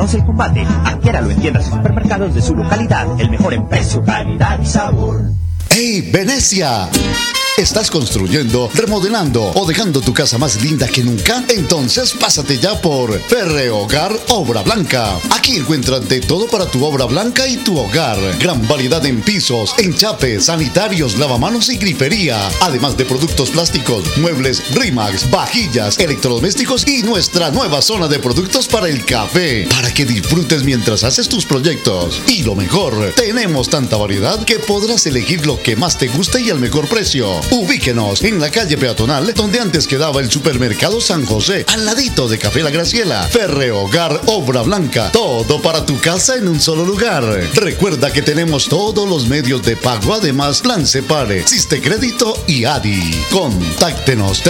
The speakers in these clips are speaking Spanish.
conoce el combate. Adquiéralo en tiendas y supermercados de su localidad. El mejor en precio, calidad y sabor. ¡Hey, Venecia! ¿Estás construyendo, remodelando o dejando tu casa más linda que nunca? Entonces pásate ya por Ferrehogar Obra Blanca. Aquí encuentras de todo para tu obra blanca y tu hogar. Gran variedad en pisos, enchapes, sanitarios, lavamanos y grifería. Además de productos plásticos, muebles Rimax, vajillas, electrodomésticos y nuestra nueva zona de productos para el café. Para que disfrutes mientras haces tus proyectos. Y lo mejor, tenemos tanta variedad que podrás elegir lo que más te guste y al mejor precio. Ubíquenos en la calle peatonal donde antes quedaba el supermercado San José, al ladito de Café La Graciela. Ferrehogar Obra Blanca, todo para tu casa en un solo lugar. Recuerda que tenemos todos los medios de pago, además Plan Separe, Siste Crédito y ADI. Contáctenos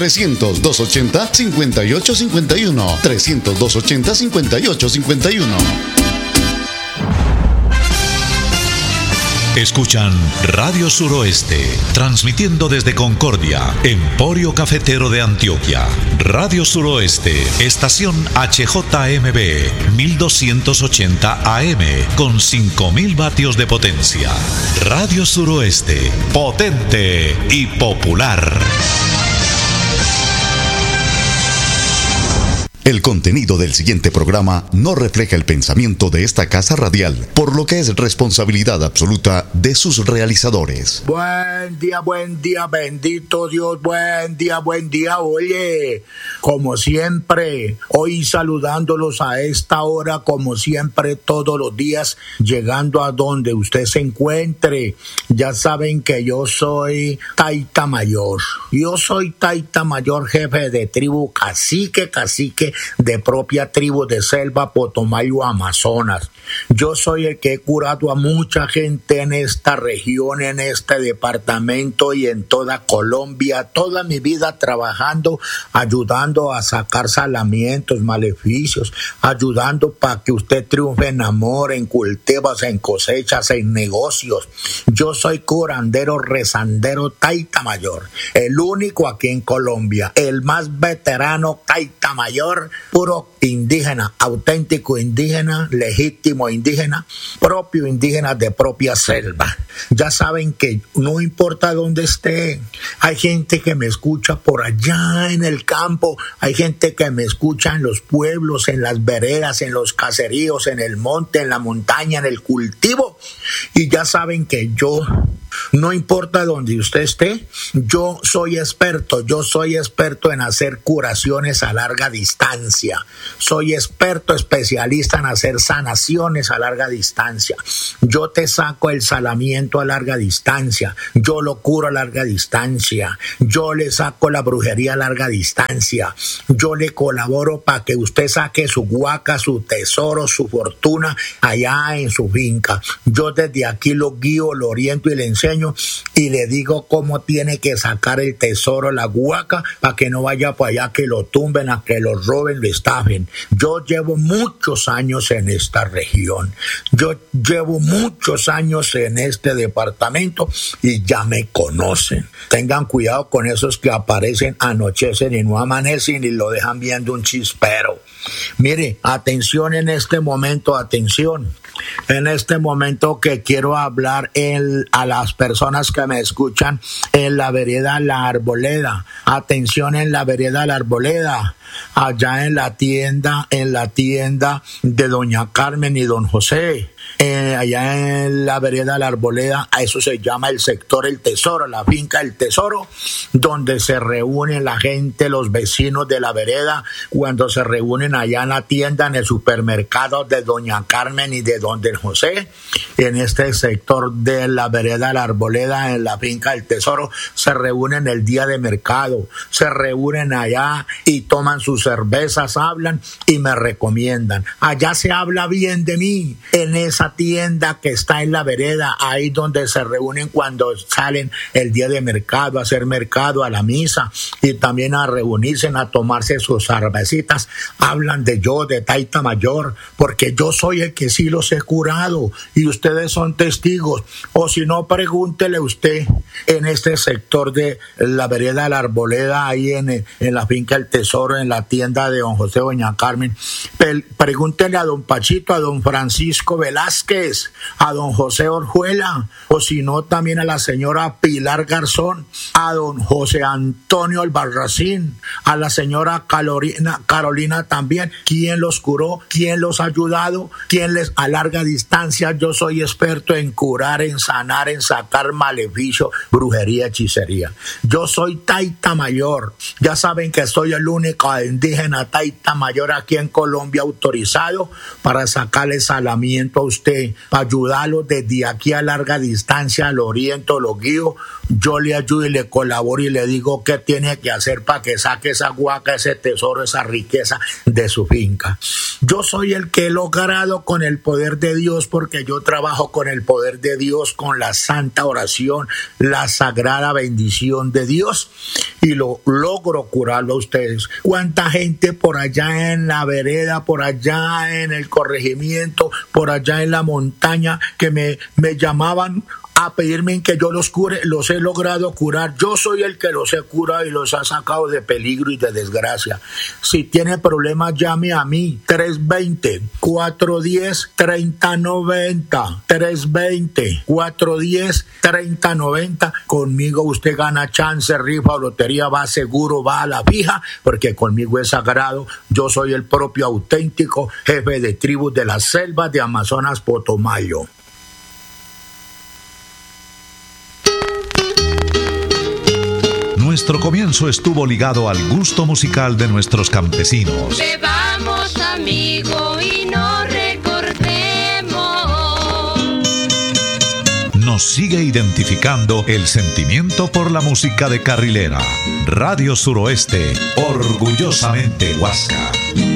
300-280-5851, 300-280-5851. Escuchan Radio Suroeste, transmitiendo desde Concordia, Emporio Cafetero de Antioquia. Radio Suroeste, estación HJMB, 1280 AM, con 5000 vatios de potencia. Radio Suroeste, potente y popular. El contenido del siguiente programa no refleja el pensamiento de esta casa radial, por lo que es responsabilidad absoluta de sus realizadores. Buen día, bendito Dios, buen día, oye, como siempre, hoy saludándolos a esta hora, como siempre, todos los días, llegando a donde usted se encuentre. Ya saben que yo soy Taita Mayor, jefe de tribu, cacique de propia tribu de Selva, Potomayo, Amazonas. Yo soy el que he curado a mucha gente en esta región, en este departamento y en toda Colombia, toda mi vida trabajando, ayudando a sacar salamientos, maleficios, ayudando para que usted triunfe en amor, en cultivos, en cosechas, en negocios. Yo soy curandero, rezandero, Taita Mayor, el único aquí en Colombia, el más veterano Taita Mayor, puro indígena, auténtico indígena, legítimo indígena, propio indígena de propia selva. Ya saben que no importa dónde esté, hay gente que me escucha por allá en el campo, hay gente que me escucha en los pueblos, en las veredas, en los caseríos, en el monte, en la montaña, en el cultivo. Y ya saben que yo, no importa donde usted esté, yo soy experto en hacer curaciones a larga distancia. Soy experto, especialista en hacer sanaciones a larga distancia. Yo te saco el salamiento a larga distancia. Yo lo curo a larga distancia. Yo le saco la brujería a larga distancia. Yo le colaboro para que usted saque su huaca, su tesoro, su fortuna allá en su finca. Yo desde aquí lo guío, lo oriento y le enseño y le digo cómo tiene que sacar el tesoro, la huaca, para que no vaya para allá que lo tumben, a que lo roben, lo estafen. Yo llevo muchos años en esta región. Yo llevo muchos años en este departamento y ya me conocen. Tengan cuidado con esos que aparecen, anochecen y no amanecen y lo dejan viendo un chispero. Mire, atención en este momento, atención. En este momento que quiero hablar a las personas que me escuchan en la vereda La Arboleda. Atención en la vereda La Arboleda. Allá en la tienda de doña Carmen y don José. Allá en la vereda La Arboleda, a eso se llama el sector El Tesoro, la finca El Tesoro, donde se reúnen la gente, los vecinos de la vereda, cuando se reúnen allá en la tienda, en el supermercado de doña Carmen y de don José. En este sector de la vereda La Arboleda, en la finca El Tesoro, se reúnen el día de mercado, se reúnen allá y toman sus cervezas, hablan y me recomiendan. Allá se habla bien de mí, en esa tienda que está en la vereda, ahí donde se reúnen cuando salen el día de mercado, a hacer mercado, a la misa y también a reunirse, a tomarse sus cervecitas. Hablan hablan de yo, de Taita Mayor, porque yo soy el que sí los he curado y ustedes son testigos. O si no, pregúntele usted en este sector de la vereda de la Arboleda, ahí en la finca El Tesoro, en la tienda de don José, doña Carmen. Pregúntele a don Pachito, a don Francisco Velázquez, a don José Orjuela, o si no, también a la señora Pilar Garzón, a don José Antonio Albarracín, a la señora Carolina también. ¿Quién los curó? ¿Quién los ha ayudado? ¿Quién les a larga distancia? Yo soy experto en curar, en sanar, en sacar maleficio, brujería, hechicería. Yo soy Taita Mayor. Ya saben que soy el único indígena Taita Mayor aquí en Colombia autorizado para sacarle salamiento a usted, para ayudarlo desde aquí a larga distancia, lo oriento, lo guío. Yo le ayudo y le colaboro y le digo qué tiene que hacer para que saque esa guaca, ese tesoro, esa riqueza de su finca. Yo soy el que he logrado con el poder de Dios, porque yo trabajo con el poder de Dios, con la santa oración, la sagrada bendición de Dios, y lo logro curarlo a ustedes. ¿Cuánta gente por allá en la vereda, por allá en el corregimiento, por allá en la montaña, que me llamaban a pedirme que yo los cure? Los he logrado curar. Yo soy el que los he curado y los ha sacado de peligro y de desgracia. Si tiene problemas, llame a mí. 320-410-3090. 320-410-3090. Conmigo usted gana chance, rifa o lotería, va seguro, va a la fija, porque conmigo es sagrado. Yo soy el propio auténtico jefe de tribus de las selvas de Amazonas, Potomayo. Nuestro comienzo estuvo ligado al gusto musical de nuestros campesinos. Bebamos, amigo, y no recordemos. Nos sigue identificando el sentimiento por la música de carrilera. Radio Suroeste, orgullosamente Huasca.